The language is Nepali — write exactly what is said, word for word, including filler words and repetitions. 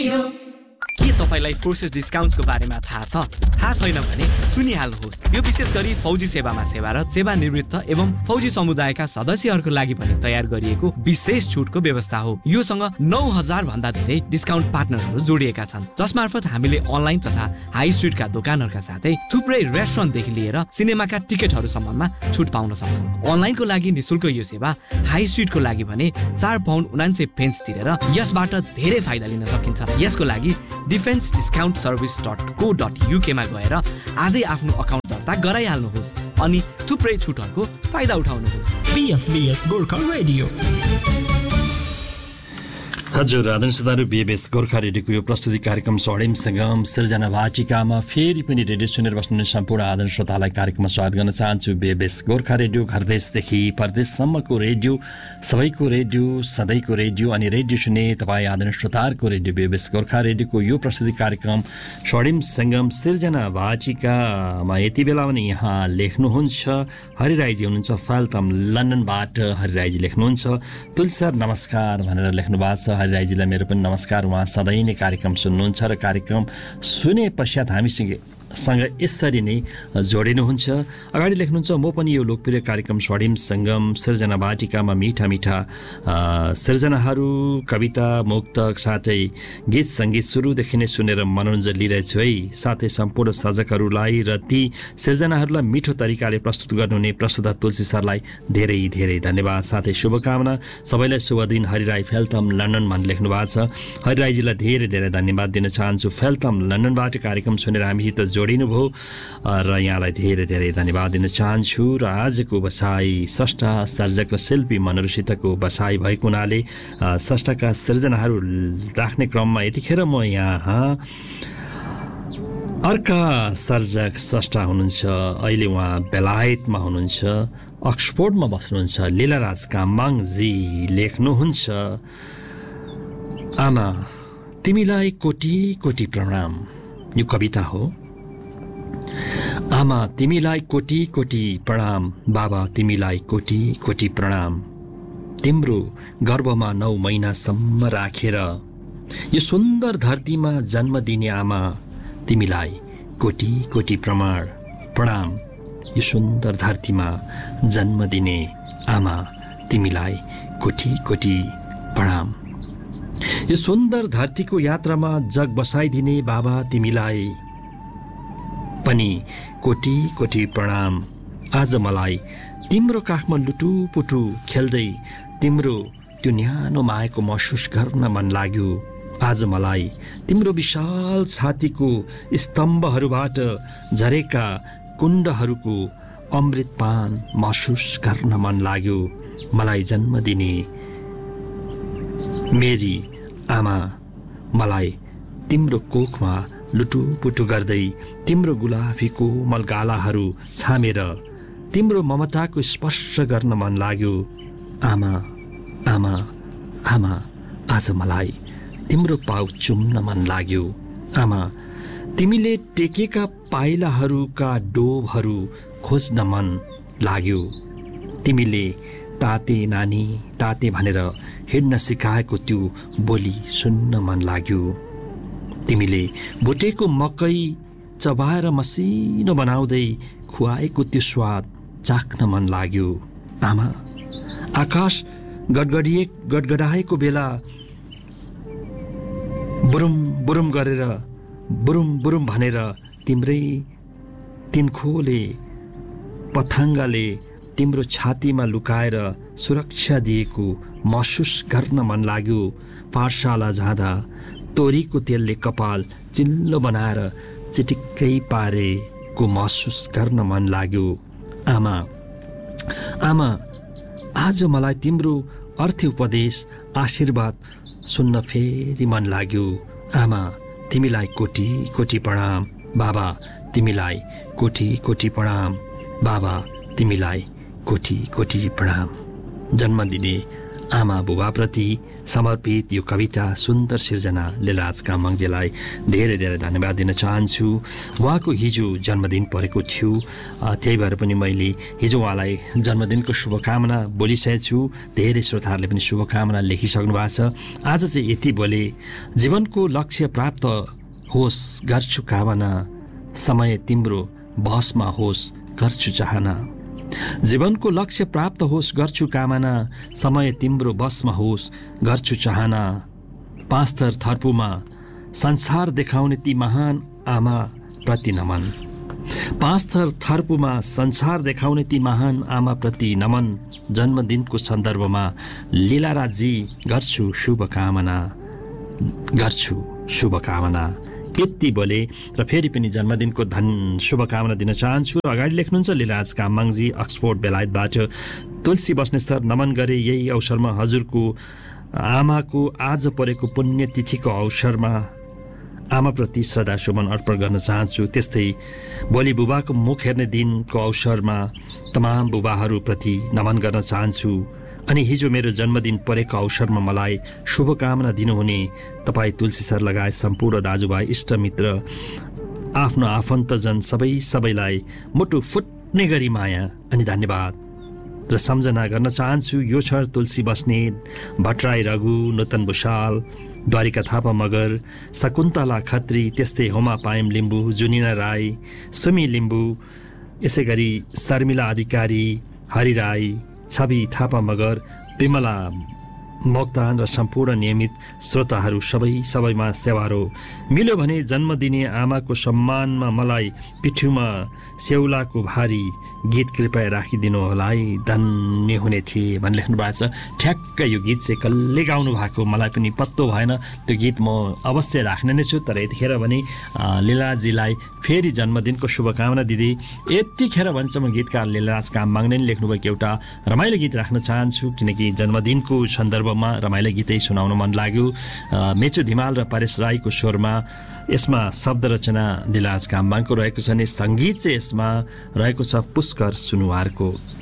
के तपाईलाई फोर्सेस डिस्काउन्ट्सको बारेमा थाहा छ? थाहा छैन भने सुनिहाल्नुहोस्। यो विशेष गरी फौजी सेवामा सेवारत, सेवानिवृत्त एवं फौजी समुदायका सदस्यहरूको लागि पनि तयार गरिएको विशेष छुटको व्यवस्था हो। योसँग नौ हजार भन्दा धेरै डिस्काउन्ट पार्टनरहरू जोडिएका छन्, जसमार्फत हामीले अनलाइन तथा हाई स्ट्रिटका दोकानहरूका साथै थुप्रै रेस्टुरेन्टदेखि लिएर सिनेमाका टिकटहरूसम्ममा छुट पाउन सक्छौँ। अनलाइनको लागि निशुल्क यो सेवा, हाई स्ट्रिटको लागि भने चार पाउन्ड उनान्सय पेन्स तिरेर यसबाट धेरै फाइदा लिन सकिन्छ। यसको लागि डिफेन्स डिस्काउन्ट सर्भिस डट को डट युके मा गएर आजै आफ्नो अकाउन्ट दर्ता गराइहाल्नुहोस् अनि थुप्रै छुटहरूको फाइदा उठाउनुहोस्। बीएफबीएस गोर्खा रेडियो। हजुर, आदरणीय श्रोताहरू, बीएफबीएस गोर्खा रेडियोको यो प्रस्तुति कार्यक्रम स्वर्णिम सङ्गम सृजना वाटिकामा फेरि पनि रेडियो सुनेर बस्नुहुने सम्पूर्ण आदरणीय श्रोतालाई कार्यक्रममा स्वागत गर्न चाहन्छु। बीएफबीएस गोर्खा रेडियो घर देशदेखि परदेशसम्मको रेडियो, सबैको रेडियो, सधैँको रेडियो अनि रेडियो सुने तपाईँ आदरणीय श्रोताहरूको रेडियो बीएफबीएस गोर्खा रेडियोको यो प्रस्तुति कार्यक्रम स्वर्णिम सङ्गम सृजना वाटिकामा यति बेला पनि यहाँ लेख्नुहुन्छ हरिराईजी हुनुहुन्छ फाल्तम लन्डनबाट। हरिराईजी लेख्नुहुन्छ तुलसी सर नमस्कार भनेर लेख्नु भएको छ। हरिराईजीलाई मेरो पनि नमस्कार। उहाँ सधैँ नै कार्यक्रम सुन्नुहुन्छ र कार्यक्रम सुने पश्चात हामीसँग सँग यसरी नै जोडिनुहुन्छ। अगाडि लेख्नुहुन्छ म पनि यो लोकप्रिय कार्यक्रम स्वर्णिम सङ्गम सृजना वाटिकामा मिठा मिठा सृजनाहरू, कविता, मुक्तक साथै गीत सङ्गीत सुरुदेखि नै सुनेर मनोरञ्जन लिइरहेछु है। साथै सम्पूर्ण सर्जकहरूलाई र ती सृजनाहरूलाई मिठो तरिकाले प्रस्तुत गर्नुहुने प्रस्तुता तुलसी सरलाई धेरै धेरै धन्यवाद। साथै शुभकामना सबैलाई शुभ दिन। हरिराई फेल्थम लन्डन भनेर लेख्नु भएको छ। हरिराईजीलाई धेरै धेरै धन्यवाद दिन चाहन्छु। फेल्थम लन्डनबाट कार्यक्रम सुनेर हामीसित जोडिनु भयो र यहाँलाई धेरै धेरै धन्यवाद दिन चाहन्छु। र आजको बसाई स्रष्टा सर्जक र शिल्पी मनहरूसितको बसाई भएको हुनाले स्रष्टाका सृजनाहरू राख्ने क्रममा यतिखेर म यहाँ अर्का सर्जक स्रष्टा हुनुहुन्छ। अहिले उहाँ बेलायतमा हुनुहुन्छ, अक्सफोर्डमा बस्नुहुन्छ। लीलाराज काम्बाङजी लेख्नुहुन्छ आमा तिमीलाई कोटी कोटी प्रणाम। यो कविता हो। आमा तिमीलाई कोटी कोटी प्रणाम, बाबा तिमीलाई कोटी कोटी प्रणाम। तिम्रो गर्भमा नौ महिनासम्म राखेर यो सुन्दर धरतीमा जन्म दिने आमा तिमीलाई कोटी कोटी प्रमाण प्रणाम। यो सुन्दर धरतीमा जन्म दिने आमा तिमीलाई कोटी कोटी प्रणाम। यो सुन्दर धरतीको यात्रामा जग बसाइदिने बाबा तिमीलाई पनि कोटी कोटी प्रणाम। आज मलाई तिम्रो काखमा लुटुपुटु खेल्दै तिम्रो त्यो न्यानो मायाको महसुस गर्न मन लाग्यो। आज मलाई तिम्रो विशाल छातीको स्तम्भहरूबाट झरेका कुण्डहरूको अमृतपान महसुस गर्न मन लाग्यो। मलाई जन्म दिने मेरी आमा मलाई तिम्रो कोखमा लुटुपुटु गर्दै तिम्रो गुलाबी कोमल गालाहरू छामेर तिम्रो ममताको स्पर्श गर्न मन लाग्यो। आमा आमा आमा आज मलाई तिम्रो पाउ चुम्न मन लाग्यो। आमा तिमीले टेकेका पाइलाहरूका डोबहरू खोज्न मन लाग्यो। तिमीले ताते नानी ताते भनेर हिँड्न सिकाएको त्यो बोली सुन्न मन लाग्यो। तिमीले भुटेको मकै चबाएर मसिनो बनाउँदै खुवाएको त्यो स्वाद चाख्न मन लाग्यो। आमा आकाश गडगडिए गडगडाएको बेला बुरुम बुरुम गरेर बुरुम बुरुम भनेर तिम्रै तिनखोले पथाङ्गाले तिम्रो छातीमा लुकाएर सुरक्षा दिएको महसुस गर्न मन लाग्यो। पाठशाला जाँदा तोरीको तेलले कपाल चिल्लो बनाएर चिटिक्कै पारेको महसुस गर्न मन लाग्यो। आमा आमा आज मलाई तिम्रो अर्थ उपदेश आशीर्वाद सुन्न फेरि मन लाग्यो। आमा तिमीलाई कोटी कोटी प्रणाम, बाबा तिमीलाई कोटी कोटी प्रणाम, बाबा तिमीलाई कोटी कोटी प्रणाम। जन्म दिने आमा बुबाप्रति समर्पित यो कविता सुन्दर सिर्जना लीलाराज कामङजीलाई धेरै धेरै धन्यवाद दिन चाहन्छु। उहाँको हिजो जन्मदिन परेको थियो, त्यही भएर पनि मैले हिजो उहाँलाई जन्मदिनको शुभकामना बोलिसकेको छु। धेरै श्रोताहरूले पनि शुभकामना लेखिसक्नु भएको छ। आज चाहिँ यति बोले, जीवनको लक्ष्य प्राप्त होस् गर्छु कामना, समय तिम्रो बहसमा होस् गर्छु चाहना। जीवनको लक्ष्य प्राप्त होस् गर्छु कामना, समय तिम्रो बसमा होस् गर्छु चाहना। पाँच थर थर्पुमा संसार देखाउने ती महान आमा प्रति नमन। पाँच थर थर्पुमा संसार देखाउने ती महान आमा प्रति नमन। जन्मदिनको सन्दर्भमा लीलाराजी गर्छु शुभकामना, गर्छु शुभकामना। यति बोले र फेरि पनि जन्मदिनको धन शुभकामना दिन चाहन्छु। अगाडि लेख्नुहुन्छ लीलाराज कामङजी अक्सफोर्ड बेलायतबाट। तुलसी बस्नेत सर, नमन गरे यही अवसरमा हजुरको आमाको आज परेको पुण्यतिथिको अवसरमा आमाप्रति श्रद्धा सुमन अर्पण गर्न चाहन्छु। त्यस्तै भोलि बुबाको मुख हेर्ने दिनको अवसरमा तमाम बुबाहरूप्रति नमन गर्न चाहन्छु। अनि हिजो मेरो जन्मदिन परेको अवसरमा मलाई शुभकामना दिनुहुने तपाईँ तुलसी सर लगायत सम्पूर्ण दाजुभाइ इष्टमित्र आफ्नो आफन्तजन सबै सबैलाई मुटु फुट्ने गरी माया अनि धन्यवाद र सम्झना गर्न चाहन्छु। यो छ तुलसी बस्नेत, भट्टराई रघु, नूतन भुषाल, द्वारिका थापा मगर, शकुन्तला खत्री, त्यस्तै होमा पायम लिम्बू, जुनिना राई, सुमी लिम्बू, यसै गरी शर्मिला अधिकारी, हरि राई, छवि थापा मगर, विमला मोक्तान र सम्पूर्ण नियमित श्रोताहरू सबै सबैमा सेवारो मिल्यो भने जन्मदिने आमाको सम्मानमा मलाई पिठ्युमा स्याउलाको भारी गीत कृपया राखिदिनु होला है, धन्य हुने थिए भन्ने लेख्नु भएको छ। ठ्याक्क यो गीत चाहिँ कसले गाउनु भएको मलाई पनि पत्तो भएन। त्यो गीत म अवश्य राख्ने नै छु। तर यतिखेर भने लीलाराजीलाई फेरि जन्मदिनको शुभकामना दिँदै यतिखेर भन्छ म गीतकार लीलाराज कामङ नै लेख्नुभएको एउटा रमाइलो गीत राख्न चाहन्छु, किनकि जन्मदिनको सन्दर्भमा रमाइलो गीतै सुनाउन मन लाग्यो। मेचु धिमाल र परेश राईको स्वरमा यसमा शब्द रचना लीलाराज कामङको रहेको छ भने सङ्गीत चाहिँ यसमा रहेको छ पुष्कर सुनुवारको।